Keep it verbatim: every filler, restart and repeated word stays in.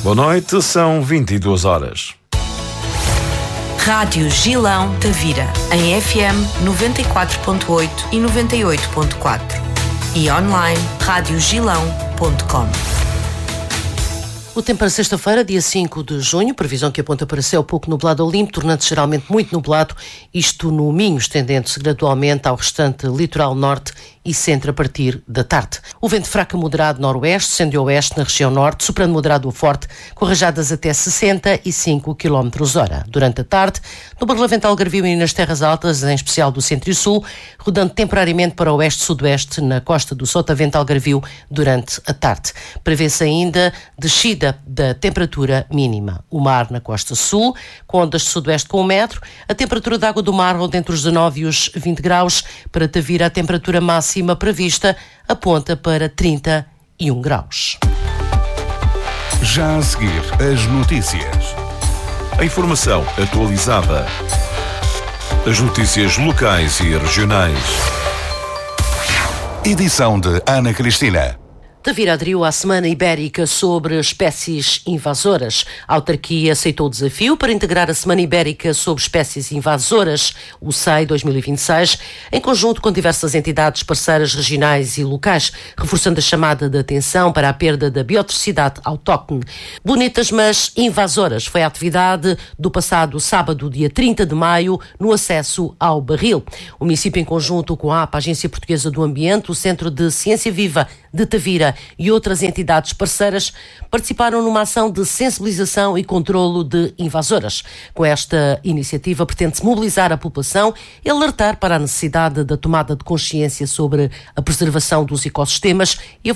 Boa noite, são vinte e duas horas. Rádio Gilão Tavira, em F M noventa e quatro ponto oito e noventa e oito ponto quatro e online rádio gilão ponto com. O tempo para sexta-feira, dia cinco de junho, previsão que aponta para céu pouco nublado ao limpo, tornando-se geralmente muito nublado, isto no Minho, estendendo-se gradualmente ao restante litoral norte e centro a partir da tarde. O vento fraco a moderado noroeste, sendo oeste na região norte, soprando moderado a forte, com rajadas até sessenta e cinco quilómetros hora. Durante a tarde, no Barlavento Algarvio e nas terras altas, em especial do centro e sul, rodando temporariamente para o oeste-sudoeste na costa do Sotavento Algarvio durante a tarde. Prevê-se ainda descida da temperatura mínima. O mar na costa sul, com ondas de sudoeste com um metro, a temperatura da água do mar ronda entre os dezanove e os vinte graus. Para Tavira, a temperatura máxima prevista aponta para trinta e um graus. Já a seguir, as notícias. A informação atualizada. As notícias locais e regionais. Edição de Ana Cristina. Tavira aderiu à Semana Ibérica sobre espécies invasoras. A autarquia aceitou o desafio para integrar a Semana Ibérica sobre espécies invasoras, o S E I dois mil e vinte e seis, em conjunto com diversas entidades parceiras regionais e locais, reforçando a chamada de atenção para a perda da biodiversidade autóctone. Bonitas, mas invasoras foi a atividade do passado sábado, dia trinta de maio, no acesso ao Barril. O município, em conjunto com a A P A, Agência Portuguesa do Ambiente, o Centro de Ciência Viva de Tavira e outras entidades parceiras, participaram numa ação de sensibilização e controlo de invasoras. Com esta iniciativa, pretende-se mobilizar a população e alertar para a necessidade da tomada de consciência sobre a preservação dos ecossistemas e a